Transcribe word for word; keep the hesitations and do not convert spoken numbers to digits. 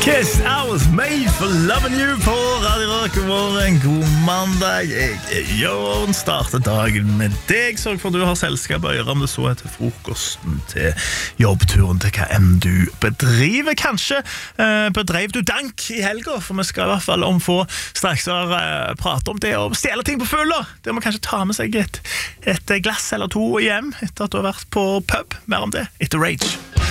Kiss, I was made for loving you på Radio Rock. En god mandag. Jeg er Jørn, starter dagen med deg. Sørg for at du har selskap og gjør om det så etter frokosten til jobbturen til hva enn du bedriver. Kanskje eh, bedrev du dank i helga, for vi skal i hvert fall om få straks eh, prate om det og stjele ting på fulla. Det må kanskje ta med seg et, et glass eller to hjem etter at du har vært på pub. Mer om det etter Rage.